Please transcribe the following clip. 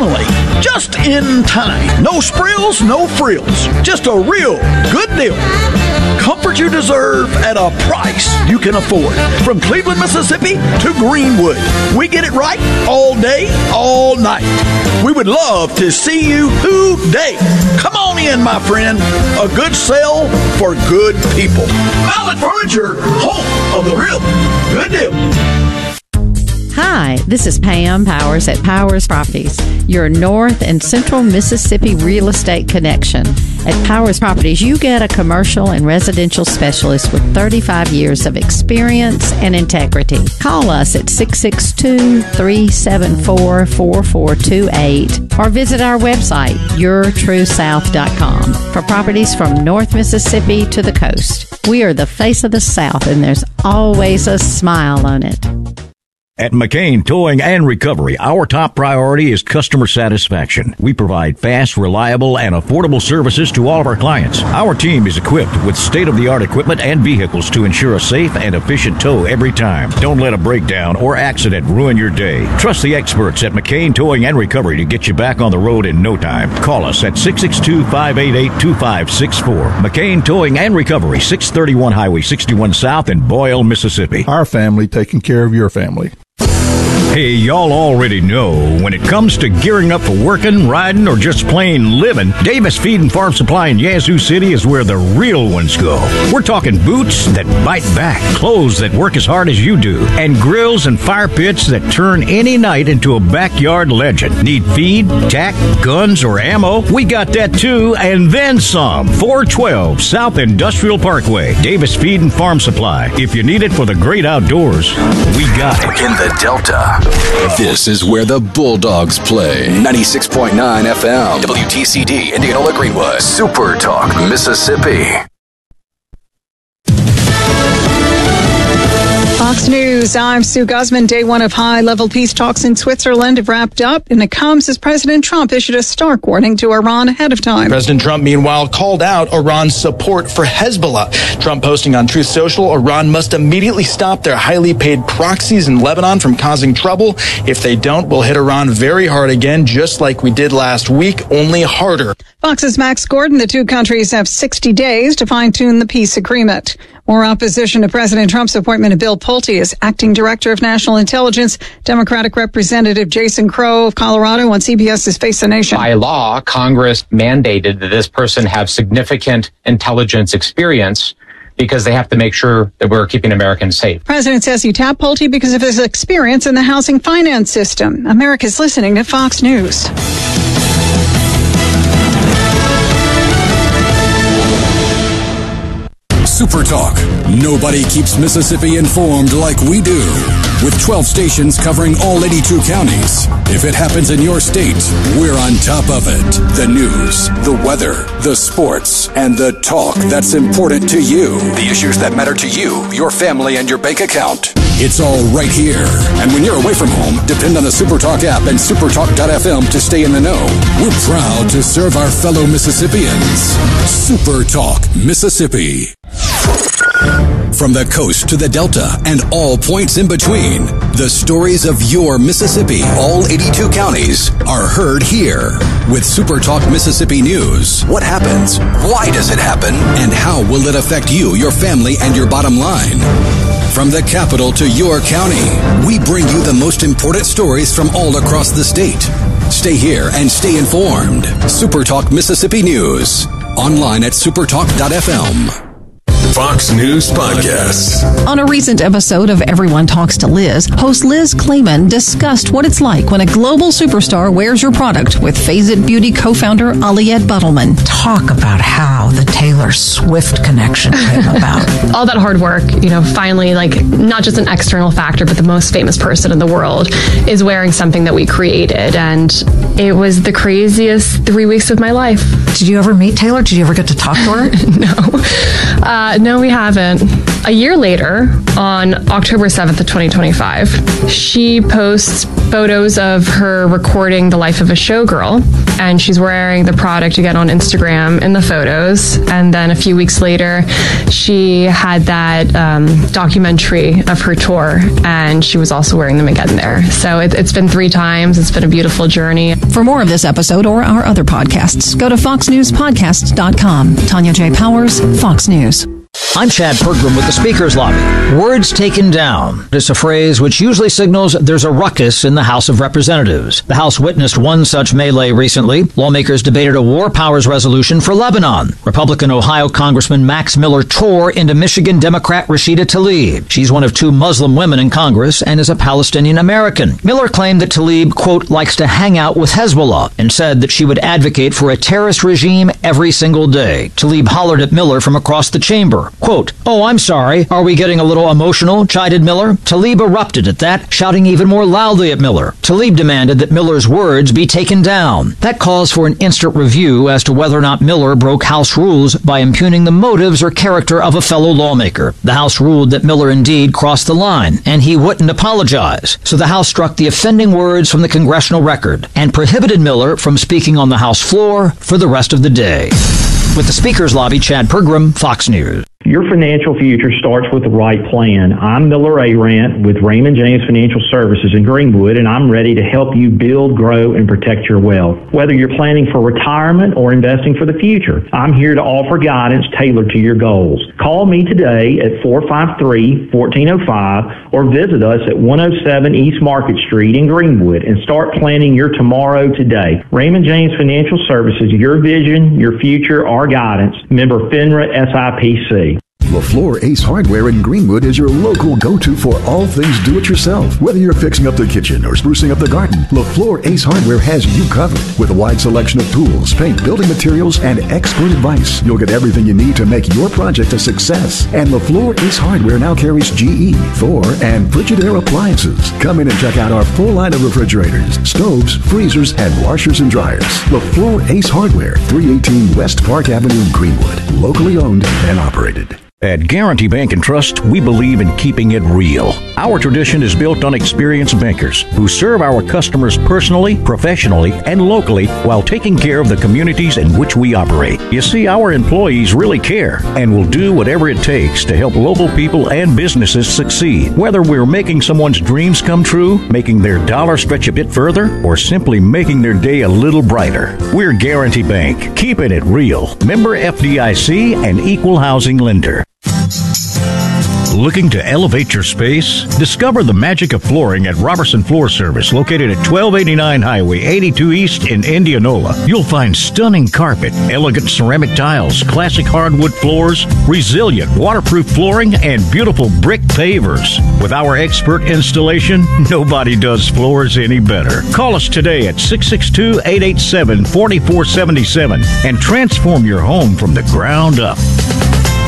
family. Just in time. No sprills, no frills. Just a real good deal. Comfort you deserve at a price you can afford. From Cleveland, Mississippi to Greenwood. We get it right all day, all night. We would love to see you today. Come on in, my friend. A good sale for good people. Mallett Furniture, home of the real good deal. Hi, this is Pam Powers at Powers Properties, your North and Central Mississippi real estate connection. At Powers Properties, you get a commercial and residential specialist with 35 years of experience and integrity. Call us at 662-374-4428 or visit our website, yourtruesouth.com, for properties from North Mississippi to the coast. We are the face of the South, and there's always a smile on it. At McCain Towing and Recovery, our top priority is customer satisfaction. We provide fast, reliable, and affordable services to all of our clients. Our team is equipped with state-of-the-art equipment and vehicles to ensure a safe and efficient tow every time. Don't let a breakdown or accident ruin your day. Trust the experts at McCain Towing and Recovery to get you back on the road in no time. Call us at 662-588-2564. McCain Towing and Recovery, 631 Highway 61 South in Boyle, Mississippi. Our family taking care of your family. Hey, y'all already know when it comes to gearing up for working, riding, or just plain living, Davis Feed and Farm Supply in Yazoo City is where the real ones go. We're talking boots that bite back, clothes that work as hard as you do, and grills and fire pits that turn any night into a backyard legend. Need feed, tack, guns, or ammo? We got that too, and then some. 412 South Industrial Parkway, Davis Feed and Farm Supply. If you need it for the great outdoors, we got it. In the Delta. This is where the Bulldogs play. 96.9 FM, WTCD, Indianola Greenwood, Super Talk, Mississippi. Fox News, I'm Sue Guzman. Day one of high-level peace talks in Switzerland have wrapped up, and it comes as President Trump issued a stark warning to Iran ahead of time. President Trump, meanwhile, called out Iran's support for Hezbollah. Trump posting on Truth Social, Iran must immediately stop their highly paid proxies in Lebanon from causing trouble. If they don't, we'll hit Iran very hard again, just like we did last week, only harder. Fox's Max Gordon, the two countries have 60 days to fine-tune the peace agreement. More opposition to President Trump's appointment of Bill Pulte as acting director of national intelligence. Democratic Representative Jason Crow of Colorado on CBS's Face the Nation. By law, Congress mandated that this person have significant intelligence experience because they have to make sure that we're keeping Americans safe. President says he tapped Pulte because of his experience in the housing finance system. America's listening to Fox News. Super Talk. Nobody keeps Mississippi informed like we do. With 12 stations covering all 82 counties. If it happens in your state, we're on top of it. The news, the weather, the sports, and the talk that's important to you. The issues that matter to you, your family, and your bank account. It's all right here. And when you're away from home, depend on the Supertalk app and supertalk.fm to stay in the know. We're proud to serve our fellow Mississippians. Supertalk Mississippi. From the coast to the Delta and all points in between, the stories of your Mississippi, all 82 counties, are heard here. With Supertalk Mississippi News, what happens? Why does it happen? And how will it affect you, your family, and your bottom line? From the capital to your county, we bring you the most important stories from all across the state. Stay here and stay informed. Supertalk Mississippi News. Online at supertalk.fm. Fox News Podcasts. On a recent episode of Everyone Talks to Liz, host Liz Clayman discussed what it's like when a global superstar wears your product with Phase It Beauty co-founder Aliette Buttleman. Talk about how the Taylor Swift connection came about. All that hard work, finally, not just an external factor, but the most famous person in the world is wearing something that we created. And it was the craziest 3 weeks of my life. Did you ever meet Taylor? Did you ever get to talk to her? No. No, we haven't. A year later, on October 7th of 2025, she posts photos of her recording the life of a showgirl, and she's wearing the product again on Instagram in the photos. And then a few weeks later, she had that documentary of her tour, and she was also wearing them again there. So it's been 3 times. It's been a beautiful journey. For more of this episode or our other podcasts, go to foxnewspodcasts.com. Tanya J. Powers, Fox News. I'm Chad Pergram with the Speaker's Lobby. Words taken down. It's a phrase which usually signals there's a ruckus in the House of Representatives. The House witnessed one such melee recently. Lawmakers debated a war powers resolution for Lebanon. Republican Ohio Congressman Max Miller tore into Michigan Democrat Rashida Tlaib. She's one of 2 Muslim women in Congress and is a Palestinian American. Miller claimed that Tlaib, quote, likes to hang out with Hezbollah and said that she would advocate for a terrorist regime every single day. Tlaib hollered at Miller from across the chamber. Quote, "Oh, I'm sorry. Are we getting a little emotional?" chided Miller. Tlaib erupted at that, shouting even more loudly at Miller. Tlaib demanded that Miller's words be taken down. That calls for an instant review as to whether or not Miller broke House rules by impugning the motives or character of a fellow lawmaker. The House ruled that Miller indeed crossed the line, and he wouldn't apologize. So the House struck the offending words from the congressional record and prohibited Miller from speaking on the House floor for the rest of the day. With the Speaker's Lobby, Chad Pergram, Fox News. Your financial future starts with the right plan. I'm Miller Arant with Raymond James Financial Services in Greenwood, and I'm ready to help you build, grow, and protect your wealth. Whether you're planning for retirement or investing for the future, I'm here to offer guidance tailored to your goals. Call me today at 453-1405 or visit us at 107 East Market Street in Greenwood and start planning your tomorrow today. Raymond James Financial Services, your vision, your future, our guidance. Member FINRA SIPC. LaFleur Ace Hardware in Greenwood is your local go-to for all things do-it-yourself. Whether you're fixing up the kitchen or sprucing up the garden, LaFleur Ace Hardware has you covered. With a wide selection of tools, paint, building materials, and expert advice, you'll get everything you need to make your project a success. And LaFleur Ace Hardware now carries GE, Thor, and Frigidaire appliances. Come in and check out our full line of refrigerators, stoves, freezers, and washers and dryers. LaFleur Ace Hardware, 318 West Park Avenue, Greenwood. Locally owned and operated. At Guarantee Bank and Trust, we believe in keeping it real. Our tradition is built on experienced bankers who serve our customers personally, professionally, and locally while taking care of the communities in which we operate. You see, our employees really care and will do whatever it takes to help local people and businesses succeed. Whether we're making someone's dreams come true, making their dollar stretch a bit further, or simply making their day a little brighter. We're Guarantee Bank, keeping it real. Member FDIC and equal housing lender. Looking to elevate your space? Discover the magic of flooring at Robertson Floor Service, located at 1289 Highway 82 East in Indianola. You'll find stunning carpet, elegant ceramic tiles, classic hardwood floors, resilient waterproof flooring, and beautiful brick pavers. With our expert installation, nobody does floors any better. Call us today at 662-887-4477 and transform your home from the ground up.